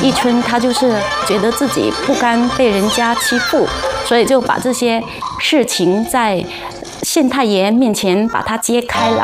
一春他就是觉得自己不甘被人家欺负，所以就把这些事情在县太爷面前把它揭开了。